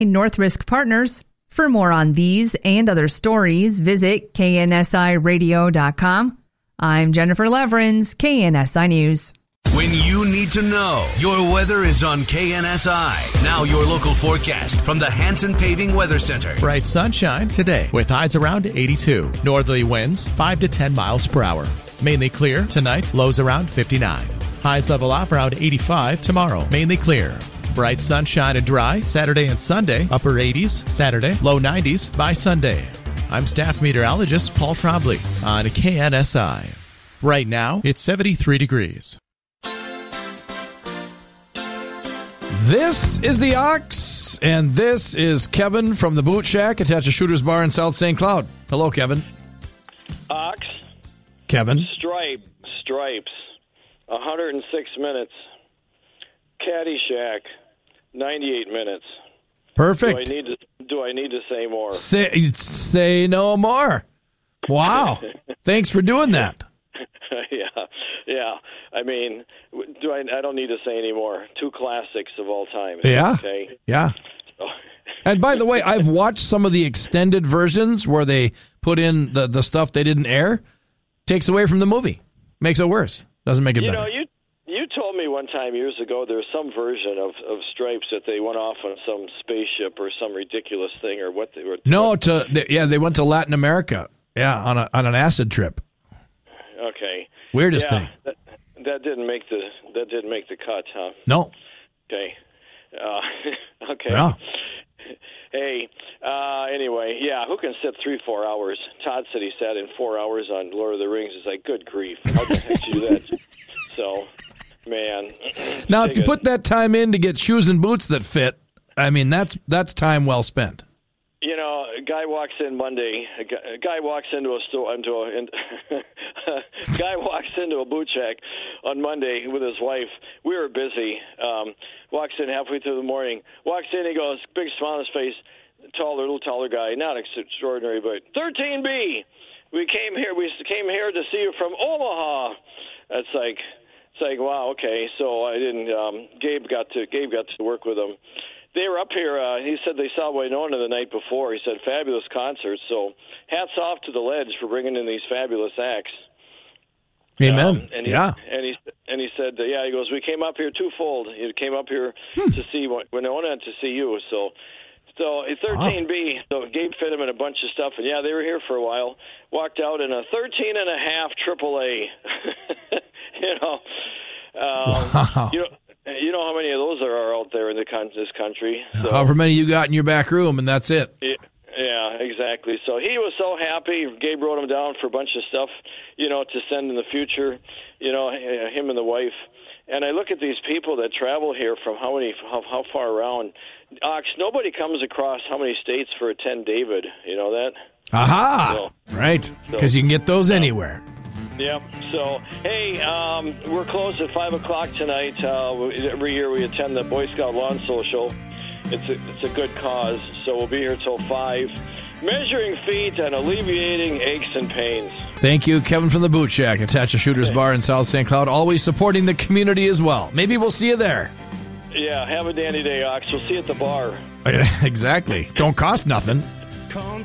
North Risk Partners. For more on these and other stories, visit KNSIRadio.com. I'm Jennifer Leverins, KNSI News. When you need to know, your weather is on KNSI. Now your local forecast from the Hanson Paving Weather Center. Bright sunshine today with highs around 82. Northerly winds 5 to 10 miles per hour. Mainly clear tonight, lows around 59. Highs level off around 85 tomorrow. Mainly clear. Bright sunshine and dry Saturday and Sunday. Upper 80s Saturday, low 90s by Sunday. I'm staff meteorologist Paul Trombley on KNSI. Right now, it's 73 degrees. This is the Ox, and this is Kevin from the Boot Shack, attached to Shooter's Bar in South St. Cloud. Hello, Kevin. Ox. Kevin. Stripes. 106 minutes. Caddyshack. 98 minutes. Perfect. Do I need to say more? Say no more. Wow. Thanks for doing that. Yeah. I mean, I don't need to say any more. Two classics of all time. Yeah. Okay. Yeah. And by the way, I've watched some of the extended versions where they put in the stuff they didn't air. Takes away from the movie. Makes it worse. Doesn't make it better. You told me one time years ago there was some version of Stripes that they went off on some spaceship or some ridiculous thing or what they were. No, they went to Latin America. Yeah, on an acid trip. Okay. Weirdest thing. That didn't make the cut, huh? No. Okay. Okay. No. Hey, anyway, yeah, who can sit 3-4 hours? Todd said he sat in 4 hours on Lord of the Rings. It's like, good grief. How the heck do you do that? So, man. Now, if you put that time in to get shoes and boots that fit, I mean, that's time well spent. You know, a guy walks in Monday. A guy walks into a store. Guy walks into a boot shack on Monday with his wife. We were busy. Walks in halfway through the morning. Walks in, he goes, big smile on his face. Little taller guy, not extraordinary, but 13B. We came here to see you from Omaha. It's like wow, okay. So I didn't. Gabe got to work with him. They were up here. He said they saw Winona the night before. He said fabulous concert. So hats off to the Ledge for bringing in these fabulous acts. Amen. And he said, he goes, we came up here twofold. He came up here to see Winona and to see you. So 13B. So Gabe fit him in a bunch of stuff, and they were here for a while. Walked out in a 13.5 AAA. Wow. You know how many of those there are out there in this country. So, however many you got in your back room, and that's it. Yeah, exactly. So he was so happy. Gabe wrote him down for a bunch of stuff, to send in the future, him and the wife. And I look at these people that travel here from how far around. Ox, nobody comes across how many states for a 10 David. You know that? Aha! Right, because you can get those anywhere. Yep. So, hey, we're closed at 5 o'clock tonight. Every year we attend the Boy Scout Lawn Social. It's a good cause, so we'll be here till 5. Measuring feet and alleviating aches and pains. Thank you, Kevin from the Boot Shack, attached to Shooter's Bar in South St. Cloud, always supporting the community as well. Maybe we'll see you there. Yeah, have a dandy day, Ox. We'll see you at the bar. Exactly. Don't cost nothing.